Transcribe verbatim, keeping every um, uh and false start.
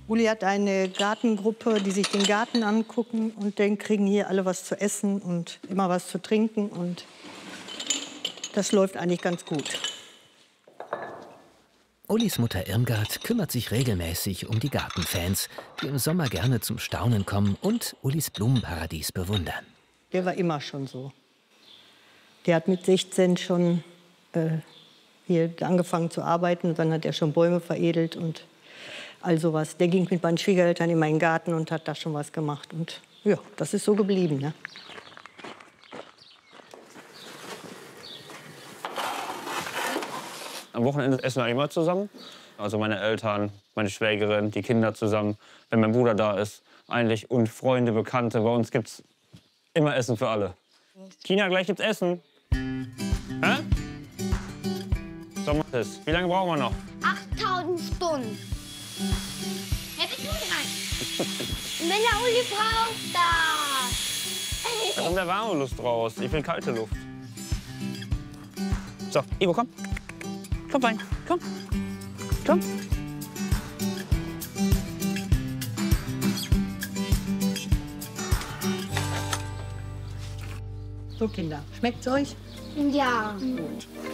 Uli hat eine Gartengruppe, die sich den Garten angucken. Und dann kriegen hier alle was zu essen und immer was zu trinken. Und das läuft eigentlich ganz gut. Ulis Mutter Irmgard kümmert sich regelmäßig um die Gartenfans, die im Sommer gerne zum Staunen kommen und Ulis Blumenparadies bewundern. Der war immer schon so. Der hat mit sechzehn schon äh, hier angefangen zu arbeiten. Dann hat er schon Bäume veredelt und all sowas. Der ging mit meinen Schwiegereltern in meinen Garten und hat da schon was gemacht. Und ja, das ist so geblieben. Ne? Am Wochenende essen wir immer zusammen. Also meine Eltern, meine Schwägerin, die Kinder zusammen, wenn mein Bruder da ist. Eigentlich und Freunde, Bekannte. Bei uns gibt's immer Essen für alle. Tina, gleich gibt's Essen. Hä? So, Mathis, wie lange brauchen wir noch? achttausend Stunden. Ja, bist du dran? Wenn der Uli braucht das. Da kommt der warme Luft raus. Ich will kalte Luft. So, Ivo, komm. Komm rein, komm. Komm. So, Kinder, schmeckt's euch? Ja. Gut.